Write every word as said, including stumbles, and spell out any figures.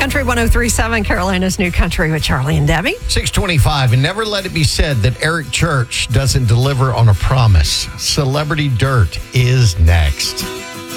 Country one oh three point seven, Carolina's New Country with Charlie and Debbie. six twenty-five, and never let it be said that Eric Church doesn't deliver on a promise. Celebrity Dirt is next.